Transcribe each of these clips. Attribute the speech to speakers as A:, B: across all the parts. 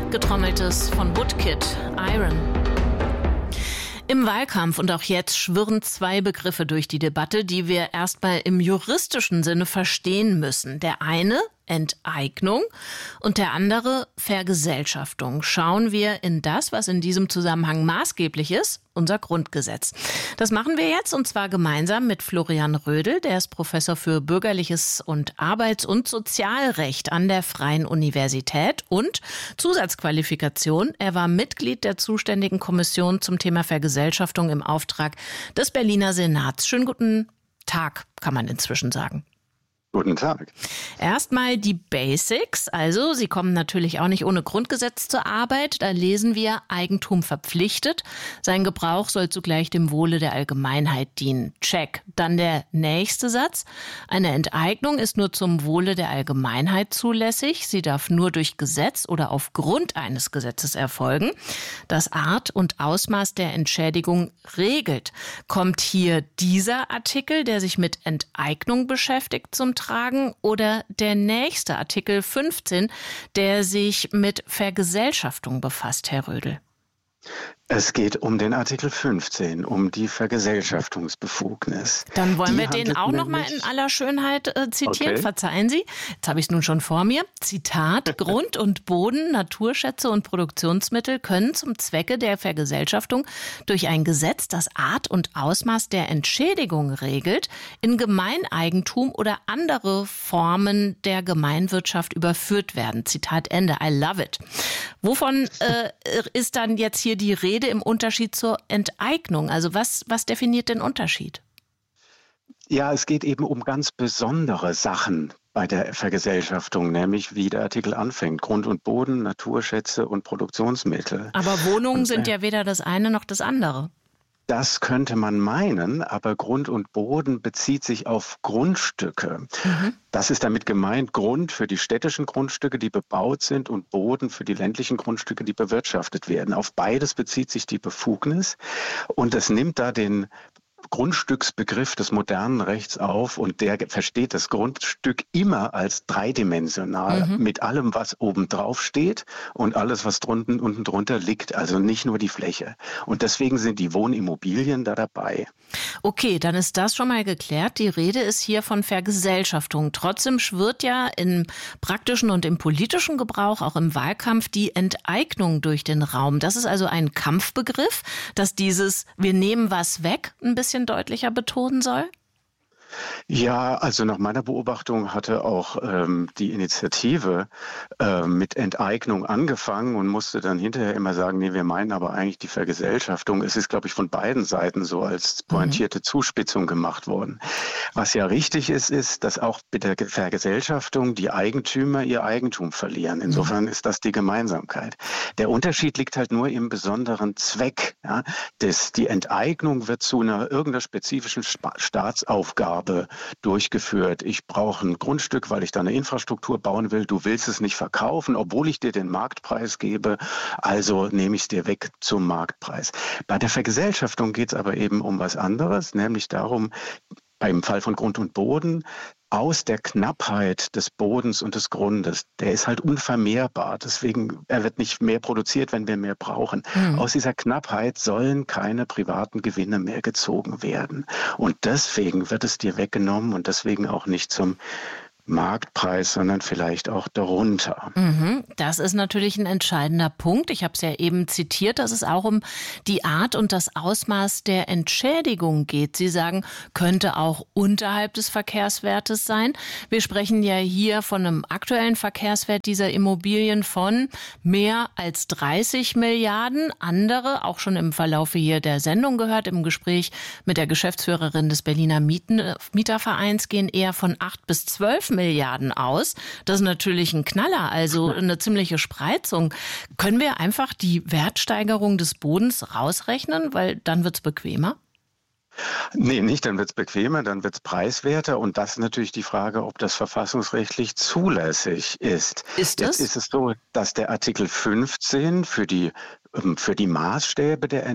A: Getrommeltes von Woodkid, Iron. Im Wahlkampf und auch jetzt schwirren zwei Begriffe durch die Debatte, die wir erstmal im juristischen Sinne verstehen müssen. Der eine Enteignung und der andere Vergesellschaftung. Schauen wir in das, was in diesem Zusammenhang maßgeblich ist, unser Grundgesetz. Das machen wir jetzt und zwar gemeinsam mit Florian Rödel, der ist Professor für Bürgerliches und Arbeits- und Sozialrecht an der Freien Universität und Zusatzqualifikation. Er war Mitglied der zuständigen Kommission zum Thema Vergesellschaftung im Auftrag des Berliner Senats. Schönen guten Tag, kann man inzwischen sagen.
B: Guten Tag.
A: Erstmal die Basics. Also, Sie kommen natürlich auch nicht ohne Grundgesetz zur Arbeit. Da lesen wir, Eigentum verpflichtet. Sein Gebrauch soll zugleich dem Wohle der Allgemeinheit dienen. Check. Dann der nächste Satz. Eine Enteignung ist nur zum Wohle der Allgemeinheit zulässig. Sie darf nur durch Gesetz oder aufgrund eines Gesetzes erfolgen. Das Art und Ausmaß der Entschädigung regelt. Kommt hier dieser Artikel, der sich mit Enteignung beschäftigt, zum Tragen oder der nächste Artikel 15, der sich mit Vergesellschaftung befasst, Herr Rödel?
B: Es geht um den Artikel 15, um die Vergesellschaftungsbefugnis.
A: Dann wollen wir den auch noch mal in aller Schönheit zitieren. Okay. Verzeihen Sie, jetzt habe ich es nun schon vor mir. Zitat, Grund und Boden, Naturschätze und Produktionsmittel können zum Zwecke der Vergesellschaftung durch ein Gesetz, das Art und Ausmaß der Entschädigung regelt, in Gemeineigentum oder andere Formen der Gemeinwirtschaft überführt werden. Zitat Ende. I love it. Wovon ist dann jetzt hier die Rede im Unterschied zur Enteignung? Also was definiert den Unterschied?
B: Ja, es geht eben um ganz besondere Sachen bei der Vergesellschaftung, nämlich wie der Artikel anfängt. Grund und Boden, Naturschätze und Produktionsmittel.
A: Aber Wohnungen sind ja weder das eine noch das andere.
B: Das könnte man meinen, aber Grund und Boden bezieht sich auf Grundstücke. Das ist damit gemeint, Grund für die städtischen Grundstücke, die bebaut sind, und Boden für die ländlichen Grundstücke, die bewirtschaftet werden. Auf beides bezieht sich die Befugnis und es nimmt da den Grundstücksbegriff des modernen Rechts auf und der versteht das Grundstück immer als dreidimensional mit allem, was oben drauf steht und alles, was unten drunter liegt, also nicht nur die Fläche. Und deswegen sind die Wohnimmobilien da dabei.
A: Okay, dann ist das schon mal geklärt. Die Rede ist hier von Vergesellschaftung. Trotzdem schwirrt ja im praktischen und im politischen Gebrauch, auch im Wahlkampf, die Enteignung durch den Raum. Das ist also ein Kampfbegriff, dass dieses "Wir nehmen was weg" ein bisschen deutlicher betonen soll?
B: Ja, also nach meiner Beobachtung hatte auch die Initiative mit Enteignung angefangen und musste dann hinterher immer sagen, nee, wir meinen aber eigentlich die Vergesellschaftung. Es ist, glaube ich, von beiden Seiten so als pointierte Zuspitzung gemacht worden. Was ja richtig ist, dass auch mit der Vergesellschaftung die Eigentümer ihr Eigentum verlieren. Insofern ist das die Gemeinsamkeit. Der Unterschied liegt halt nur im besonderen Zweck. Ja? Die Enteignung wird zu irgendeiner spezifischen Staatsaufgabe durchgeführt. Ich brauche ein Grundstück, weil ich da eine Infrastruktur bauen will. Du willst es nicht verkaufen, obwohl ich dir den Marktpreis gebe. Also nehme ich es dir weg zum Marktpreis. Bei der Vergesellschaftung geht es aber eben um was anderes, nämlich darum, beim Fall von Grund und Boden, aus der Knappheit des Bodens und des Grundes, der ist halt unvermehrbar. Deswegen, er wird nicht mehr produziert, wenn wir mehr brauchen. Aus dieser Knappheit sollen keine privaten Gewinne mehr gezogen werden. Und deswegen wird es dir weggenommen und deswegen auch nicht zum Marktpreis, sondern vielleicht auch darunter.
A: Das ist natürlich ein entscheidender Punkt. Ich habe es ja eben zitiert, dass es auch um die Art und das Ausmaß der Entschädigung geht. Sie sagen, könnte auch unterhalb des Verkehrswertes sein. Wir sprechen ja hier von einem aktuellen Verkehrswert dieser Immobilien von mehr als 30 Milliarden. Andere, auch schon im Verlaufe hier der Sendung gehört, im Gespräch mit der Geschäftsführerin des Berliner Mietervereins, gehen eher von 8 bis 12 Milliarden aus. Das ist natürlich ein Knaller, also eine ziemliche Spreizung. Können wir einfach die Wertsteigerung des Bodens rausrechnen, weil dann wird es bequemer?
B: Nee, nicht, dann wird es bequemer, dann wird es preiswerter und das ist natürlich die Frage, ob das verfassungsrechtlich zulässig ist.
A: Ist es?
B: Jetzt ist es so, dass der Artikel 15 für die für die Maßstäbe der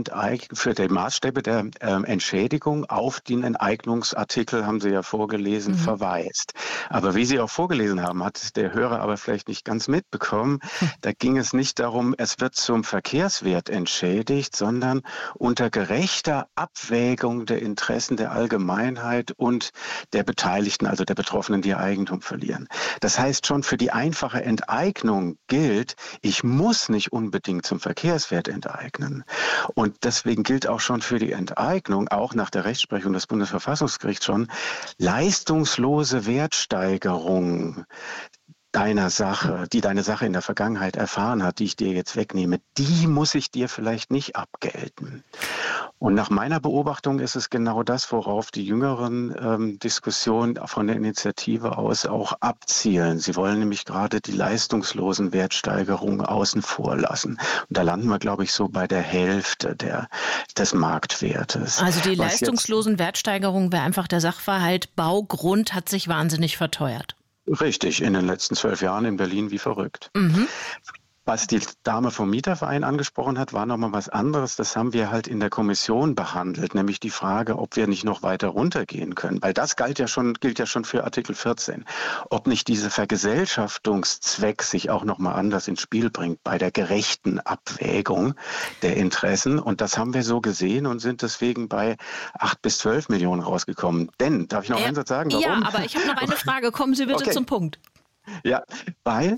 B: Entschädigung auf den Enteignungsartikel, haben Sie ja vorgelesen, verweist. Aber wie Sie auch vorgelesen haben, hat der Hörer aber vielleicht nicht ganz mitbekommen, da ging es nicht darum, es wird zum Verkehrswert entschädigt, sondern unter gerechter Abwägung der Interessen der Allgemeinheit und der Beteiligten, also der Betroffenen, die ihr Eigentum verlieren. Das heißt, schon für die einfache Enteignung gilt, ich muss nicht unbedingt zum Verkehrswert enteignen. Und deswegen gilt auch schon für die Enteignung, auch nach der Rechtsprechung des Bundesverfassungsgerichts schon, leistungslose Wertsteigerung deiner Sache, die deine Sache in der Vergangenheit erfahren hat, die ich dir jetzt wegnehme, die muss ich dir vielleicht nicht abgelten. Und nach meiner Beobachtung ist es genau das, worauf die jüngeren Diskussionen von der Initiative aus auch abzielen. Sie wollen nämlich gerade die leistungslosen Wertsteigerungen außen vor lassen. Und da landen wir, glaube ich, so bei der Hälfte des Marktwertes.
A: Also die leistungslosen Wertsteigerungen wäre einfach der Sachverhalt, Baugrund hat sich wahnsinnig verteuert.
B: Richtig, in den letzten 12 Jahren in Berlin wie verrückt. Was die Dame vom Mieterverein angesprochen hat, war nochmal was anderes. Das haben wir halt in der Kommission behandelt, nämlich die Frage, ob wir nicht noch weiter runtergehen können. Weil das gilt ja schon für Artikel 14. Ob nicht dieser Vergesellschaftungszweck sich auch nochmal anders ins Spiel bringt bei der gerechten Abwägung der Interessen. Und das haben wir so gesehen und sind deswegen bei 8 bis 12 Millionen rausgekommen. Denn, darf ich noch einen Satz sagen? Warum?
A: Ja, aber ich habe noch eine Frage. Kommen Sie bitte zum Punkt.
B: Ja, weil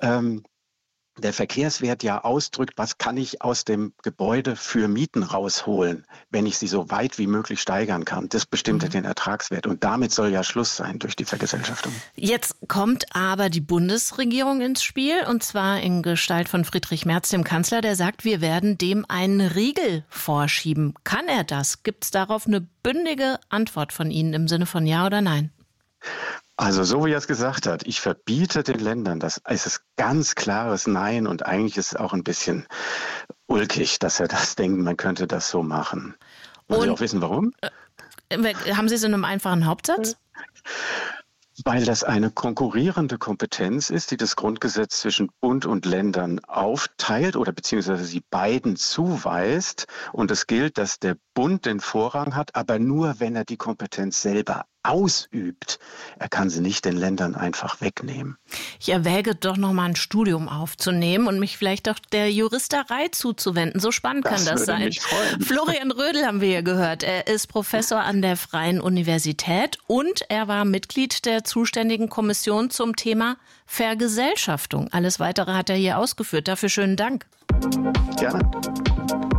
B: der Verkehrswert ja ausdrückt, was kann ich aus dem Gebäude für Mieten rausholen, wenn ich sie so weit wie möglich steigern kann. Das bestimmt den Ertragswert. Und damit soll ja Schluss sein durch die Vergesellschaftung.
A: Jetzt kommt aber die Bundesregierung ins Spiel, und zwar in Gestalt von Friedrich Merz, dem Kanzler, der sagt, wir werden dem einen Riegel vorschieben. Kann er das? Gibt es darauf eine bündige Antwort von Ihnen im Sinne von Ja oder Nein?
B: Also so wie er es gesagt hat, ich verbiete den Ländern, das ist ganz klares Nein und eigentlich ist es auch ein bisschen ulkig, dass er das denkt, man könnte das so machen. Wollen Sie auch wissen, warum?
A: Haben Sie es in einem einfachen Hauptsatz?
B: Weil das eine konkurrierende Kompetenz ist, die das Grundgesetz zwischen Bund und Ländern aufteilt oder beziehungsweise sie beiden zuweist. Und es gilt, dass der Bund den Vorrang hat, aber nur, wenn er die Kompetenz selber ausübt. Er kann sie nicht den Ländern einfach wegnehmen.
A: Ich erwäge doch noch mal ein Studium aufzunehmen und mich vielleicht auch der Juristerei zuzuwenden. So spannend kann das sein.
B: Mich freuen.
A: Florian Rödel haben wir ja gehört. Er ist Professor an der Freien Universität und er war Mitglied der zuständigen Kommission zum Thema Vergesellschaftung. Alles Weitere hat er hier ausgeführt. Dafür schönen Dank.
B: Gerne.